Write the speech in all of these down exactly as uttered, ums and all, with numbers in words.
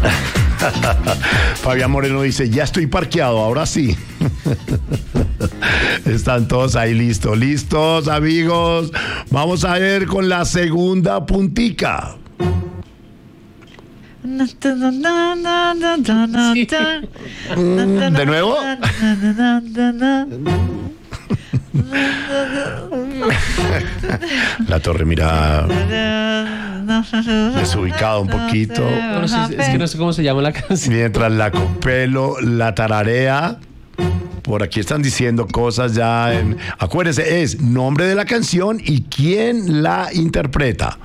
Fabián Moreno dice, ya estoy parqueado, ahora sí. Están todos ahí listos, listos, amigos. Vamos a ver con la segunda puntica. Sí. Mm, ¿De nuevo? La torre, mira, desubicado un poquito. No sé, es que no sé cómo se llama la canción. Mientras la Copelo la tararea. Por aquí están diciendo cosas ya en... Acuérdense, es nombre de la canción y quién la interpreta.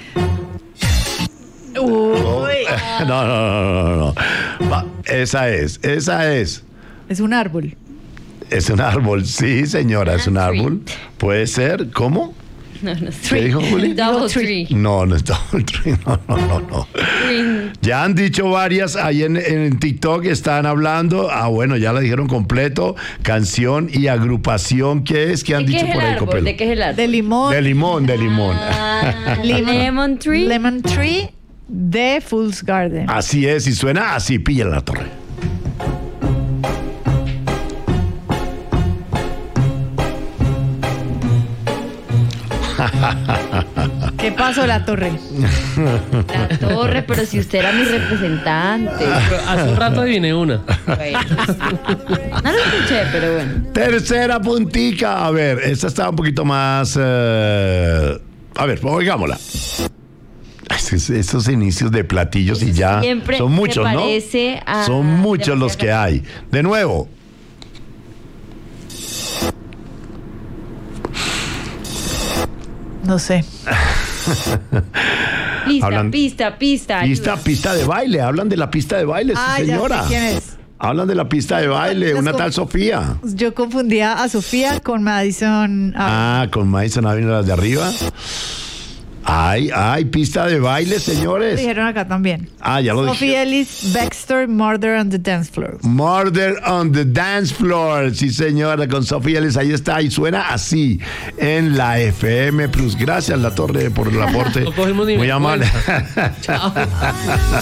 Uy. No, no, no, no, no. Va, esa es, esa es. Es un árbol. Es un árbol, sí, señora, es un árbol. Puede ser, ¿cómo? No, no ¿Qué dijo Juli? Double tree. No, no es Double Tree, no, no, no, no. Green. Ya han dicho varias, ahí en, en TikTok están hablando, ah, bueno, ya la dijeron completo, canción y agrupación, ¿qué es? ¿Qué han ¿De qué dicho es por el ahí, árbol? Copelo? ¿De qué es el árbol? De limón. De limón, de limón. Ah, Lemon- Lemon tree. Lemon Tree de Fool's Garden. Así es, y suena así, pilla la torre. ¿Qué pasó, la torre? La torre, pero si usted era mi representante. Pero hace un rato adiviné una. Bueno, no lo escuché, pero bueno. Tercera puntica, a ver, esta está un poquito más... eh, A ver, oigámosla. Es- Estos inicios de platillos y ya Siempre son se muchos, ¿no? parece a- Son muchos los que hay. De nuevo. No sé. Pista, Hablan- pista, pista. Pista, ayuda. pista de baile. Hablan de la pista de baile, sí, Ah, ya señora. sé quién es. Hablan de la pista de baile, Las una com- tal Sofía. Yo confundía a Sofía con Madison. Ah, Ah, con Madison Avenue, las de arriba. Ay, ay, pista de baile, señores. dijeron acá también. Ah, ya lo dije. Sophie Ellis Bextor, Murder on the Dance Floor. Murder on the Dance Floor. Sí, señora, con Sofía Ellis. Ahí está. Y suena así en la F M Plus. Gracias, La Torre, por el aporte. No cogimos ni Muy amable. cuenta. Chao.